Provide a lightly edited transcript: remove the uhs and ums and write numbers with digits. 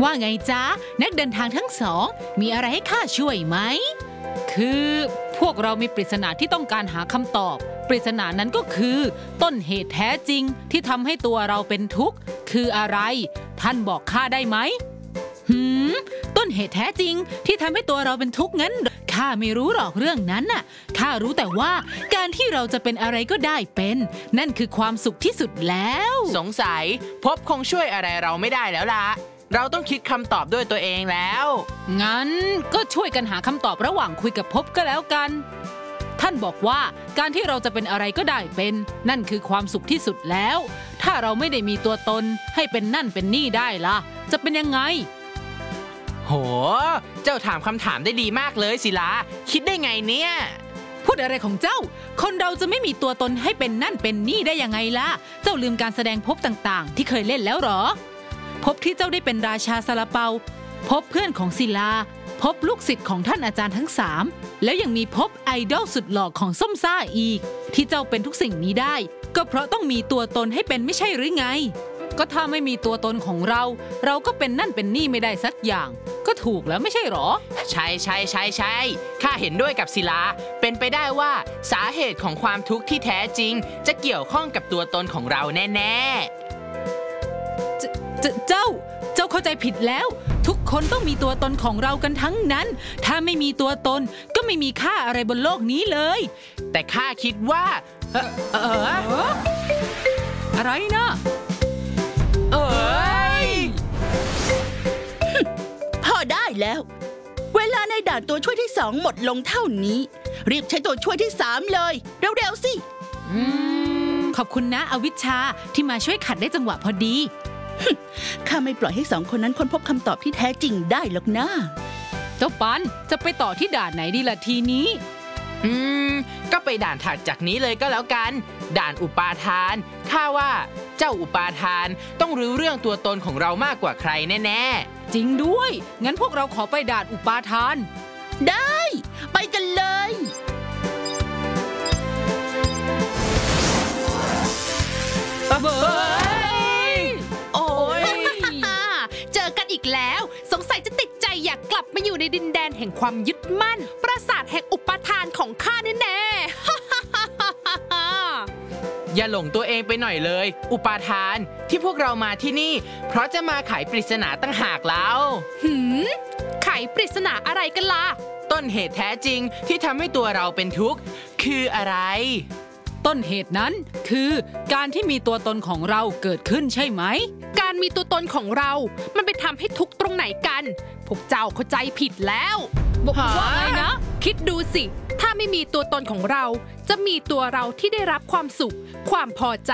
ว่าไงจ๊ะนักเดินทางทั้งสองมีอะไรให้ข้าช่วยไหมคือพวกเรามีปริศนาที่ต้องการหาคำตอบปริศนานั้นก็คือต้นเหตุแท้จริงที่ทำให้ตัวเราเป็นทุกข์คืออะไรท่านบอกข้าได้ไหมต้นเหตุแท้จริงที่ทำให้ตัวเราเป็นทุกข์งั้นข้าไม่รู้หรอกเรื่องนั้นน่ะข้ารู้แต่ว่าการที่เราจะเป็นอะไรก็ได้เป็นนั่นคือความสุขที่สุดแล้วสงสัยพบคงช่วยอะไรเราไม่ได้แล้วล่ะเราต้องคิดคำตอบด้วยตัวเองแล้วงั้นก็ช่วยกันหาคำตอบระหว่างคุยกับพบก็แล้วกันท่านบอกว่าการที่เราจะเป็นอะไรก็ได้เป็นนั่นคือความสุขที่สุดแล้วถ้าเราไม่ได้มีตัวตนให้เป็นนั่นเป็นนี่ได้ล่ะจะเป็นยังไงโหเจ้าถามคำถามได้ดีมากเลยศิลาคิดได้ไงเนี่ยพูดอะไรของเจ้าคนเราจะไม่มีตัวตนให้เป็นนั่นเป็นนี่ได้ยังไงล่ะเจ้าลืมการแสดงภพต่างๆที่เคยเล่นแล้วหรอภพที่เจ้าได้เป็นราชาซาลาเปาภพเพื่อนของศิลาภพลูกศิษย์ของท่านอาจารย์ทั้ง3แล้วยังมีภพไอดอลสุดหล่อของส้มซ่าอีกที่เจ้าเป็นทุกสิ่งนี้ได้ก็เพราะต้องมีตัวตนให้เป็นไม่ใช่หรือไงก็ถ้าไม่มีตัวตนของเราเราก็เป็นนั่นเป็นนี่ไม่ได้สักอย่างก็ถูกแล้วไม่ใช่หรอใช่ข้าเห็นด้วยกับศิลาเป็นไปได้ว่าสาเหตุของความทุกข์ที่แท้จริงจะเกี่ยวข้องกับตัวตนของเราแน่เจ้าเข้าใจผิดแล้วทุกคนต้องมีตัวตนของเรากันทั้งนั้นถ้าไม่มีตัวตนก็ไม่มีค่าอะไรบนโลกนี้เลยแต่ข้าคิดว่าอะไรนะพอได้แล้วเวลาในด่านตัวช่วยที่2หมดลงเท่านี้รีบใช้ตัวช่วยที่3เลยเร็วๆสิขอบคุณนะอวิชชาที่มาช่วยขัดได้จังหวะพอดีข้าไม่ปล่อยให้2คนนั้นค้นพบคำตอบที่แท้จริงได้หรอกนะเจ้าปันจะไปต่อที่ด่านไหนดีล่ะทีนี้ก็ไปด่านถัดจากนี้เลยก็แล้วกันด่านอุปาทานข้าว่าเจ้าอุปาทานต้องรู้เรื่องตัวตนของเรามากกว่าใครแน่ๆจริงด้วยงั้นพวกเราขอไปด่านอุปาทานได้ไปกันเลยโอ้ยเจอกันอีกแล้วสงสัยจะติดใจอยากกลับมาอยู่ในดินแดนแห่งความยึดมั่นปราสาทแห่งอุปาทานของข้าแน่อย่าหลงตัวเองไปหน่อยเลยอุปาทานที่พวกเรามาที่นี่เพราะจะมาไขปริศนาตั้งหากแล้วไขปริศนาอะไรกันล่ะต้นเหตุแท้จริงที่ทำให้ตัวเราเป็นทุกข์คืออะไรต้นเหตุนั้นคือการที่มีตัวตนของเราเกิดขึ้นใช่ไหมการมีตัวตนของเรามันไปทำให้ทุกข์ตรงไหนกันพวกเจ้าเข้าใจผิดแล้วบอกว่าไงนะคิดดูสิถ้าไม่มีตัวตนของเราจะมีตัวเราที่ได้รับความสุขความพอใจ